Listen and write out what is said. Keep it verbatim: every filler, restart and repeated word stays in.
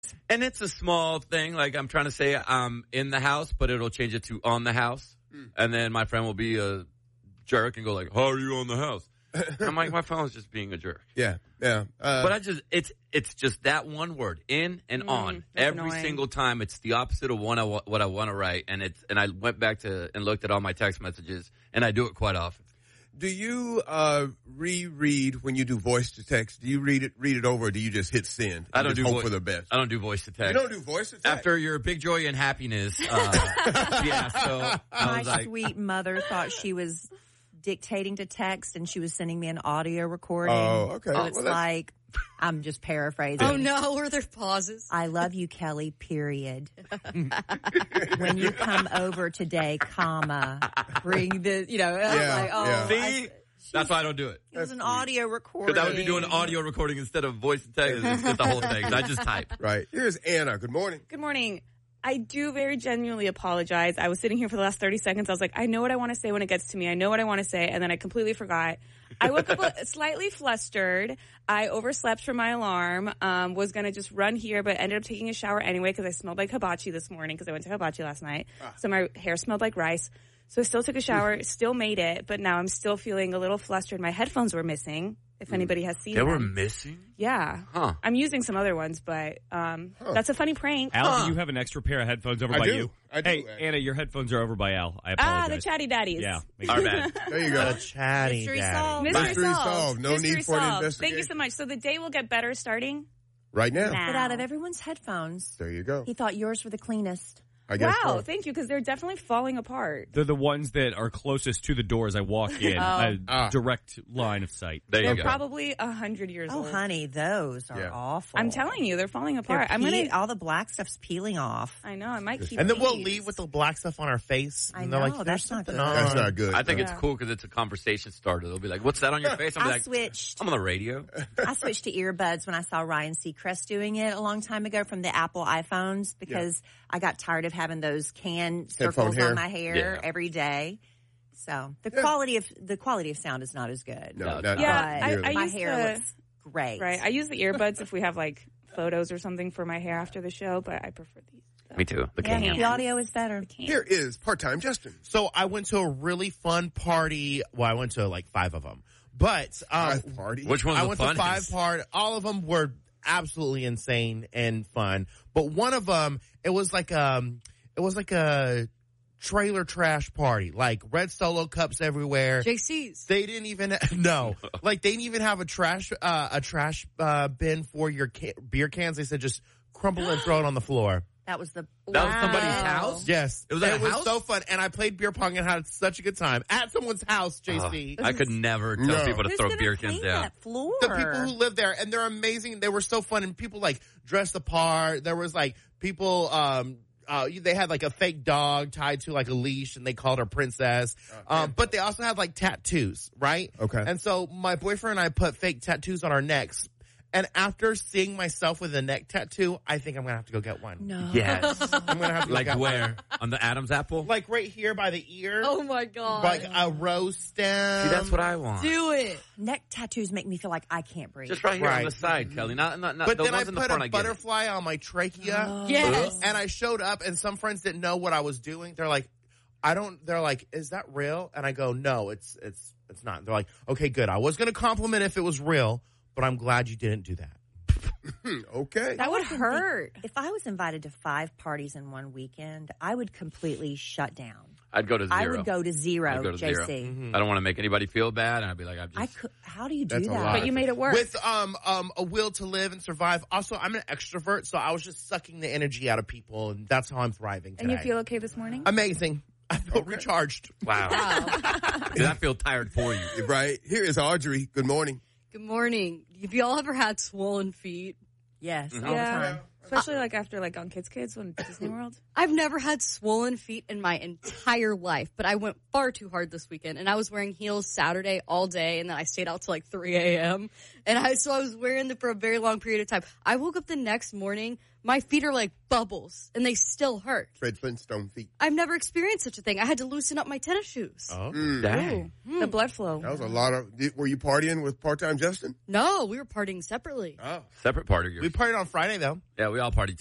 And it's a small thing. Like I'm trying to say I'm in the house, but it'll change it to on the house. Mm. And then my friend will be a jerk and go like, how are you on the house? I'm like, my phone's just being a jerk. Yeah, yeah. Uh, but I just, it's it's just that one word, in and mm, on. Every annoying. single time, it's the opposite of what I, what I want to write. And it's and I went back to and looked at all my text messages, and I do it quite often. Do you uh, reread when you do voice to text? Do you read it read it over, or do you just hit send? I don't do hope vo- for the best. I don't do voice to text. You don't do voice to text? After your big joy and happiness, uh, yeah. So I my was like, sweet mother thought she was dictating to text, and she was sending me an audio recording. Oh, okay. So it's well, like, I'm just paraphrasing. Oh, no. Were there pauses? I love you, Kelly, period. When you come over today, comma, bring the, you know, I was Yeah, like, oh. yeah. see? I, That's why I don't do it. It was an audio recording. Because I would be doing audio recording instead of voice to text. It's, it's the whole thing. I just type. Right. Here's Anna. Good morning. Good morning. I do very genuinely apologize. I was sitting here for the last thirty seconds. I was like, I know what I want to say when it gets to me. I know what I want to say. And then I completely forgot. I woke up slightly flustered. I overslept for my alarm. Um, was going to just run here, but ended up taking a shower anyway because I smelled like hibachi this morning because I went to hibachi last night. Ah. So my hair smelled like rice. So I still took a shower, still made it, but now I'm still feeling a little flustered. My headphones were missing, if anybody has seen them. They them. were missing? Yeah. Huh. I'm using some other ones, but um, huh. that's a funny prank. Al, huh. do you have an extra pair of headphones over I by do. you? I do. Hey, actually. Anna, your headphones are over by Al. I apologize. Ah, the chatty daddies. Yeah. Our bad. There you go. The chatty Mystery daddy. solved. Mystery, Mystery solved. solved. No Mystery need for an solved. investigation. Thank you so much. So the day will get better starting? Right now. Now. But out of everyone's headphones, There you go. he thought yours were the cleanest. I guess Wow, so. thank you, because they're definitely falling apart. They're the ones that are closest to the door as I walk in. Oh. A Ah. direct line of sight. There you They're go. probably a hundred years Oh, old. honey, those are Yeah. awful. I'm telling you, they're falling They're apart. I'm pe- gonna. all the black stuff's peeling off. I know. I might keep. And then we'll these. leave with the black stuff on our face. I and they're know, like, There's that's not something good. on. That's not good. I think Yeah. it's cool because it's a conversation starter. They'll be like, what's that on your face? I'll be I like, switched. I'm on the radio. I switched to earbuds when I saw Ryan Seacrest doing it a long time ago from the Apple iPhones because I got tired of having those can circles hair. on my hair Yeah. every day. So the Yeah. quality of the quality of sound is not as good. No, No, not, Yeah, not I- nearly. I my used hair to- looks great. Right. I use the earbuds if we have like photos or something for my hair after the show, but I prefer these. So. Me too. The Yeah, can. the audio is better. Here is part-time Justin. So I went to a really fun party. Well, I went to like five of them. But um, Five party. Which one's I the went funnest? to five part. All of them were absolutely insane and fun. But one of them, it was like um, it was like a trailer trash party, like red Solo cups everywhere. J C's. They didn't even no, like they didn't even have a trash uh, a trash uh, bin for your ca- beer cans. They said just crumble and throw it on the floor. That was the That was somebody's Wow. house? Yes, It was at a was house? so fun, and I played beer pong and had such a good time at someone's house. J C. Uh, I could never tell No. people to Who's throw gonna beer clean cans down. that floor? The people who live there, and they're amazing. They were so fun, and people like dressed apart. There was like people. Um, uh, they had like a fake dog tied to like a leash, and they called her Princess. Um, but they also had like tattoos, right? Okay. And so my boyfriend and I put fake tattoos on our necks. And after seeing myself with a neck tattoo, I think I'm gonna have to go get one. No. Yes. I'm gonna have to go Like get where? one. On the Adam's apple? Like right here by the ear. Oh my god. Like a rose stem. See, that's what I want. Do it. Neck tattoos make me feel like I can't breathe. Just right here on Right. the side, Kelly. Not, not, not But the then I ones in the put front. a I get it. butterfly on my trachea. Oh. Yes. And I showed up, and some friends didn't know what I was doing. They're like, I don't, they're like, is that real? And I go, no, it's, it's, it's not. They're like, okay, good. I was going to compliment if it was real, but I'm glad you didn't do that. Okay. That would hurt. If I was invited to five parties in one weekend, I would completely shut down. I'd go to zero. I would go to zero, I'd go to J C. zero. Mm-hmm. I don't want to make anybody feel bad, and I'd be like, I'm just. I could. How do you do That's a that? lot. But you made it work. With, um, um, a will to live and survive. Also, I'm an extrovert, so I was just sucking the energy out of people, and that's how I'm thriving today. and you feel okay this morning? amazing. I feel recharged. Wow. Did I feel tired for you? Right. Here is Audrey. Good morning. Good morning. Have y'all ever had swollen feet? Yes, Mm-hmm. all the yeah. time. Especially like after like on Kids Kids when Disney World. I've never had swollen feet in my entire life, but I went far too hard this weekend, and I was wearing heels Saturday all day, and then I stayed out till like three a.m. And I so I was wearing them for a very long period of time. I woke up the next morning, My feet are like bubbles, and they still hurt. Fred Flintstone feet. I've never experienced such a thing. I had to loosen up my tennis shoes. Oh. Mm. Dang. The blood flow. That was a lot of. Did, were you partying with part time Justin? No, we were partying separately. Oh. Separate party. We partied on Friday, though. Yeah, we all partied